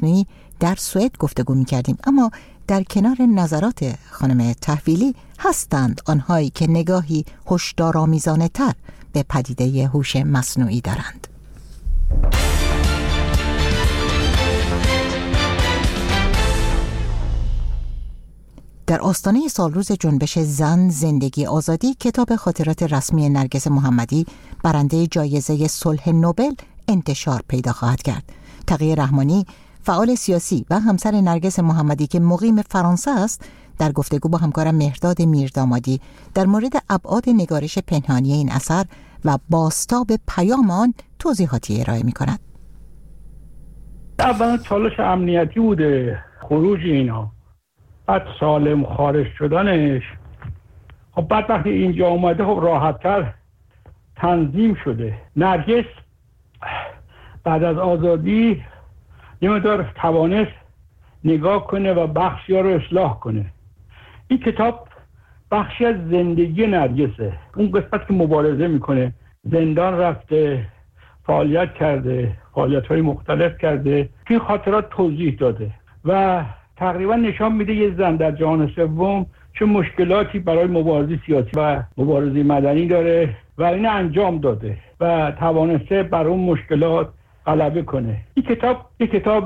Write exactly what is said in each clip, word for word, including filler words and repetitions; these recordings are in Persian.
مصنوعی در سوئد گفتگو می‌کردیم، اما در کنار نظرات خانم تحویلی هستند آنهایی که نگاهی هشدارآمیزانه تر به پدیده هوش مصنوعی دارند. در آستانه سالروز جنبش زن زندگی آزادی، کتاب خاطرات رسمی نرگس محمدی برنده جایزه صلح نوبل انتشار پیدا خواهد کرد. تقی رحمانی، فعال سیاسی و همسر نرگس محمدی که مقیم فرانسه است، در گفتگو با همکارم مهرداد میردامادی در مورد ابعاد نگارش پنهانی این اثر و بازتاب پیام آن توضیحاتی ارائه می‌کند. اولا چالش امنیتی بوده خروج اینا، بعد سالم خارج شدنش، خب بعد وقتی اینجا اومده خب راحت‌تر تنظیم شده. نرگس بعد از آزادی یه مقدار توانست نگاه کنه و بخشی ها رو اصلاح کنه. این کتاب بخشی از زندگی نرگسه، اون قسمت که مبارزه میکنه، زندان رفته، فعالیت کرده، فعالیت های مختلف کرده، این خاطرات توضیح داده و تقریبا نشان میده یه زن در جهان سوم چه مشکلاتی برای مبارزه سیاسی و مبارزه مدنی داره و این انجام داده و توانسته بر اون مشکلات غلبه کنه. این کتاب یک کتاب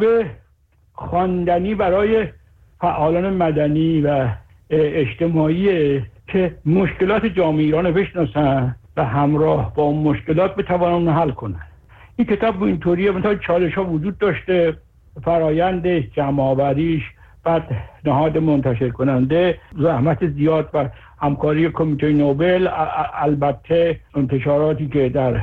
خواندنی برای فعالان مدنی و اجتماعی که مشکلات جامعه ایران رو بشناسن و همراه با اون مشکلات بتوانن حل کنن. این کتاب اینطوریه، مثلا چالش ها وجود داشته، فرایندش، جمع‌آوریش، بعد نهاد منتشر کننده، زحمت زیاد و همکاری کمیته نوبل، البته انتشاراتی که در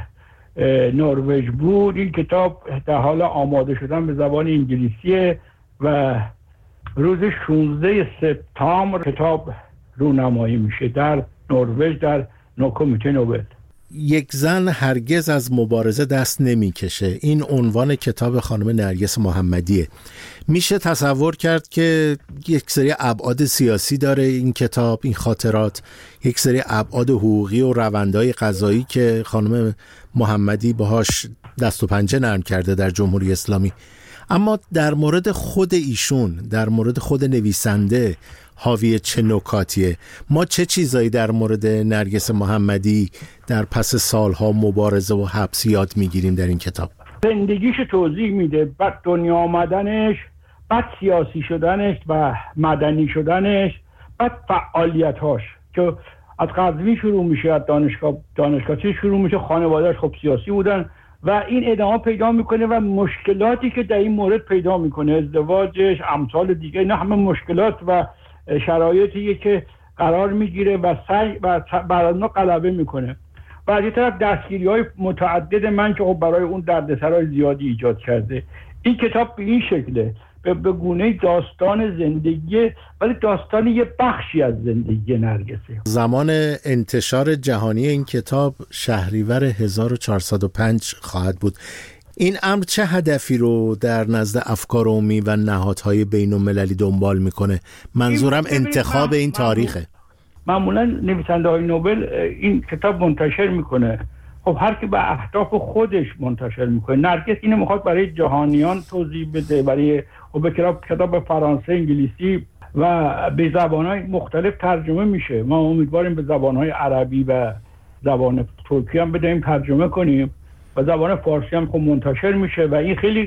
نروژ بود. این کتاب در حال آماده شدن به زبان انگلیسیه و روز شانزده سپتامبر کتاب رونمایی میشه در نروژ در کمیته نوبل. یک زن هرگز از مبارزه دست نمیکشه، این عنوان کتاب خانم نرگس محمدیه. میشه تصور کرد که یک سری ابعاد سیاسی داره این کتاب، این خاطرات، یک سری ابعاد حقوقی و روندهای قضایی که خانم محمدی باهاش دست و پنجه نرم کرده در جمهوری اسلامی. اما در مورد خود ایشون، در مورد خود نویسنده حاوی چه نکاتیه؟ ما چه چیزایی در مورد نرگس محمدی در پس سالها مبارزه و حبس یاد میگیریم در این کتاب؟ زندگیش توضیح میده، بعد دنیا آمدنش، بعد سیاسی شدنش و مدنی شدنش، بعد فعالیتاش که از قزوین شروع میشه، از دانشگاه دانشگاه شروع میشه، خانواده‌اش خب سیاسی بودن و این ادامه پیدا میکنه و مشکلاتی که در این مورد پیدا میکنه، ازدواجش، امثال دیگه، اینا همه مشکلات و شرایطیه که قرار میگیره و سعی و بر اونها غلبه میکنه. و از یه طرف دستگیری‌های متعدد من که خب برای اون دردسرای زیادی ایجاد کرده. این کتاب به این شکله، به گونه داستان زندگی، ولی داستان یه بخشی از زندگی نرگسه. زمان انتشار جهانی این کتاب شهریور هزار و چهارصد و پنج خواهد بود. این امر چه هدفی رو در نزد افکار عمومی و نهادهای بین‌المللی دنبال میکنه؟ منظورم انتخاب این تاریخه. معمولا نویسنده های نوبل این کتاب منتشر میکنه، خب هر کی به اهداف خودش منتشر میکنه. نرگس اینو میخواد برای جهانیان توضیح بده، برای خب کتاب کتاب فرانسه، انگلیسی و به زبانهای مختلف ترجمه میشه. ما امیدواریم به زبانهای عربی و زبان ترکی هم بدیم ترجمه کنیم و زبان فارسی هم خب منتشر میشه و این خیلی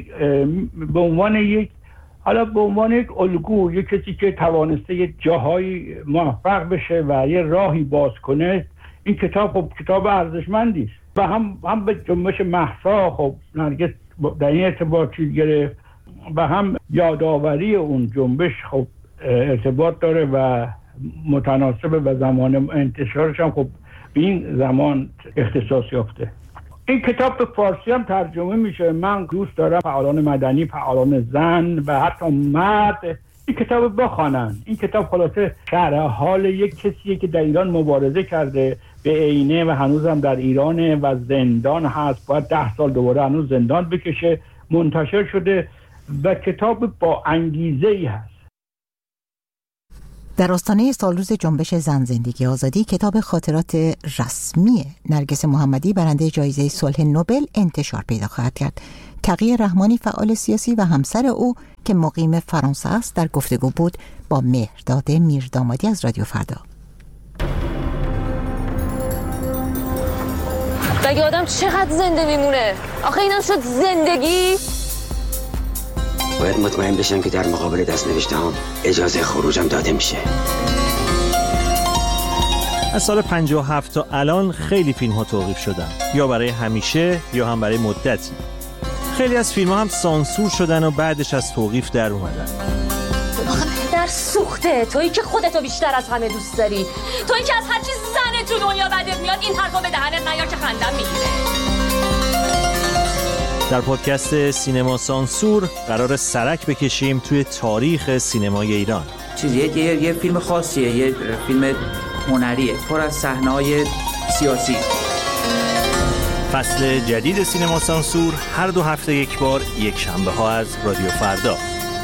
به عنوان یک حالا به عنوان یک الگو، یک کسی که توانسته یک جاهایی موفق بشه و یه راهی باز کنه، این کتاب خب کتاب ارزشمندی است و هم هم به جنبش مهسا خب نرگس در این ارتباط چیز گرفت و هم یادآوری اون جنبش خب ارتباط داره و متناسبه و زمان انتشارش هم خب به این زمان اختصاص یافته. این کتاب به فارسی هم ترجمه میشه. من دوست دارم فعالان مدنی، فعالان زن و حتی مرد این کتاب بخوانن. این کتاب خلاصه شرح حال یک کسیه که در ایران مبارزه کرده به عینه و هنوزم در ایرانه و زندان هست، باید ده سال دوباره هنوز زندان بکشه. منتشر شده و کتاب با انگیزه ای هست. در آستانه سالروز جنبش زن زندگی آزادی، کتاب خاطرات رسمی نرگس محمدی برنده جایزه صلح نوبل انتشار پیدا خواهد کرد. تقی رحمانی فعال سیاسی و همسر او که مقیم فرانسه است در گفتگو بود با مهرداد میردامادی از رادیو فردا. بگه آدم چقدر زنده میمونه؟ آخه اینم شد زندگی؟ باید مطمئن بشم که در مقابل دست نوشته هم اجازه خروجم داده میشه. از سال پنجاه و هفت تا الان خیلی فیلم ها توقیف شدن، یا برای همیشه یا هم برای مدتی. خیلی از فیلم ها هم سانسور شدن و بعدش از توقیف در اومدن. آخه در سوخته، تویی که خودتو بیشتر از همه دوست داری، تویی که از هر چیز زنه تو دنیا بدت میاد این حرفا به دهنت نیار که خندم میگیره. در پادکست سینما سانسور قرار سرک بکشیم توی تاریخ سینمای ایران. چیزیه یه یه فیلم خاصیه، یه فیلم هنریه، پر از صحنه‌های سیاسی. فصل جدید سینما سانسور هر دو هفته یک بار، یک شنبه ها از رادیو فردا.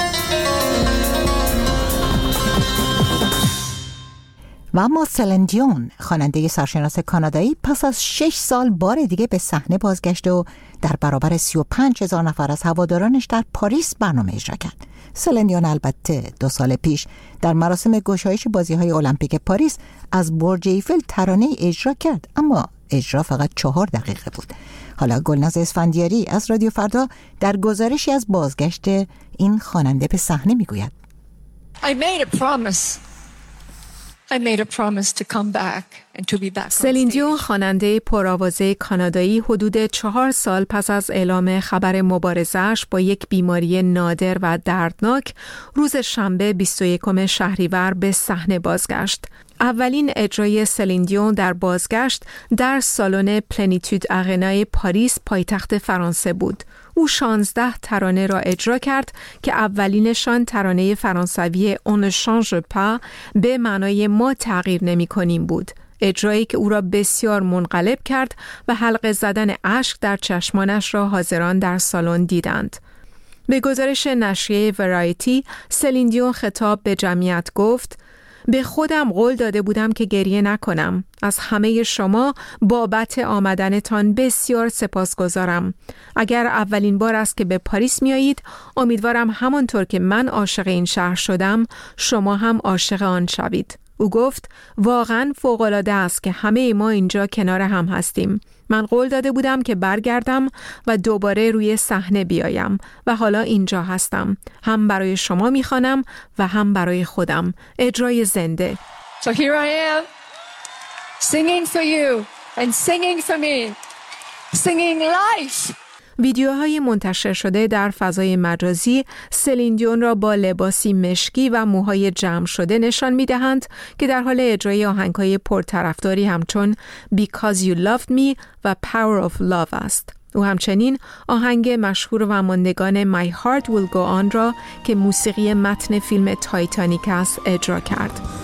و اما سلین دیون، خواننده سرشناس کانادایی، پس از شش سال بار دیگه به صحنه بازگشت و در برابر سی و پنج هزار نفر از هوادارانش در پاریس برنامه اجرا کرد. سلین دیون البته دو سال پیش در مراسم گشایش بازی‌های المپیک پاریس از برج ایفل ترانه اجرا کرد، اما اجرا فقط چهار دقیقه بود. حالا گلناز اسفندیاری از رادیو فردا در گزارشی از بازگشت این خواننده به صحنه میگوید: I made a promise. I made a promise to come back and to be back. سلین دیون، خواننده پرآوازه کانادایی، حدود چهار سال پس از اعلام خبر مبارزه‌اش با یک بیماری نادر و دردناک، روز شنبه بیست و یکم شهریور به صحنه بازگشت. اولین اجرای سلین دیون در بازگشت در سالن پلنیتود آرنای پاریس، پایتخت فرانسه بود. او شانزده ترانه را اجرا کرد که اولینشان ترانه فرانسوی اون شانژ پا به معنای ما تغییر نمی کنیم بود. اجرایی که او را بسیار منقلب کرد و حلقه زدن اشک در چشمانش را حاضران در سالن دیدند. به گزارش نشریه ورایتی، سلین دیون خطاب به جمعیت گفت: به خودم قول داده بودم که گریه نکنم. از همه شما بابت آمدنتان بسیار سپاسگزارم. اگر اولین بار است که به پاریس میایید، امیدوارم همانطور که من عاشق این شهر شدم، شما هم عاشق آن شوید. او گفت: واقعاً فوق‌العاده است که همه ما اینجا کنار هم هستیم. من قول داده بودم که برگردم و دوباره روی صحنه بیایم و حالا اینجا هستم. هم برای شما میخوانم و هم برای خودم. اجرای زنده. So here I am, singing for you and singing for me, singing life. ویدیوهای منتشر شده در فضای مجازی سلین دیون را با لباسی مشکی و موهای جمع شده نشان می‌دهند که در حال اجرای آهنگ‌های پرطرفداری همچون Because You Loved Me و Power of Love است. او همچنین آهنگ مشهور و ماندگان My Heart Will Go On را که موسیقی متن فیلم تایتانیک است اجرا کرد.